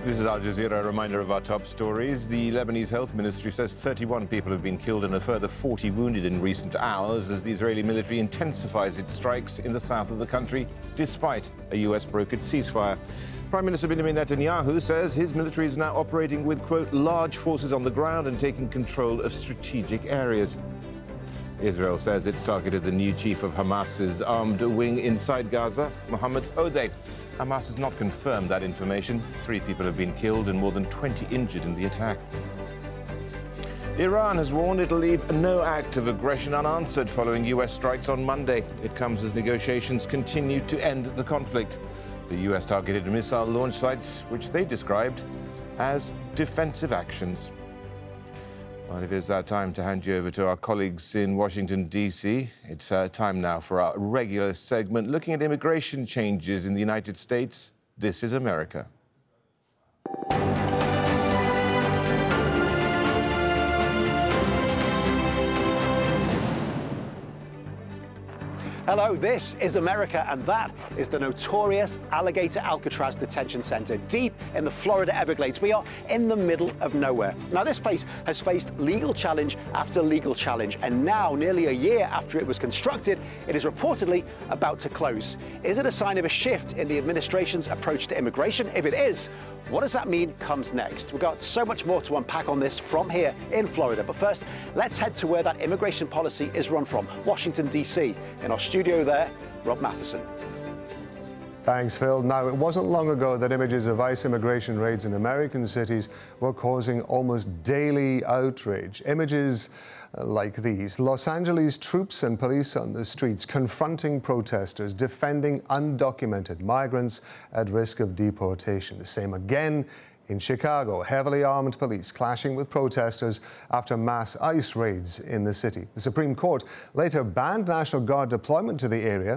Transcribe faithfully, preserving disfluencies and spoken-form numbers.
This is Al Jazeera. A reminder of our top stories. The Lebanese Health Ministry says thirty-one people have been killed and a further forty wounded in recent hours as the Israeli military intensifies its strikes in the south of the country, despite a U S-brokered ceasefire. Prime Minister Benjamin Netanyahu says his military is now operating with, quote, large forces on the ground and taking control of strategic areas. Israel says it's targeted the new chief of Hamas's armed wing inside Gaza, Mohammed Odeh. Hamas has not confirmed that information. Three people have been killed and more than twenty injured in the attack. Iran has warned it'll leave no act of aggression unanswered following U S strikes on Monday. It comes as negotiations continue to end the conflict. The U S targeted missile launch sites, which they described as defensive actions. Well, it is uh, time to hand you over to our colleagues in Washington, D C It's uh, time now for our regular segment looking at immigration changes in the United States. This is America. Hello, this is America, and that is the notorious Alligator Alcatraz Detention Center, deep in the Florida Everglades. We are in the middle of nowhere. Now, this place has faced legal challenge after legal challenge, and now, nearly a year after it was constructed, it is reportedly about to close. Is it a sign of a shift in the administration's approach to immigration? If it is, what does that mean comes next? We've got so much more to unpack on this from here in Florida. But first, let's head to where that immigration policy is run from, Washington, D C In our studio there, Rob Matheson. Thanks, Phil. Now, it wasn't long ago that images of ICE immigration raids in American cities were causing almost daily outrage. Images like these. Los Angeles troops and police on the streets confronting protesters, defending undocumented migrants at risk of deportation. The same again in Chicago. Heavily armed police clashing with protesters after mass ICE raids in the city. The Supreme Court later banned National Guard deployment to the area